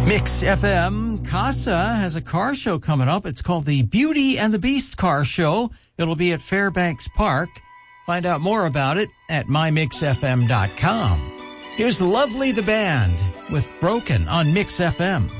Mix FM Casa has a car show coming up. It's called the Beauty and the Beast Car Show. It'll be at Fairbanks Park. Find out more about it at mymixfm.com. Here's Lovely the Band with Broken on Mix FM.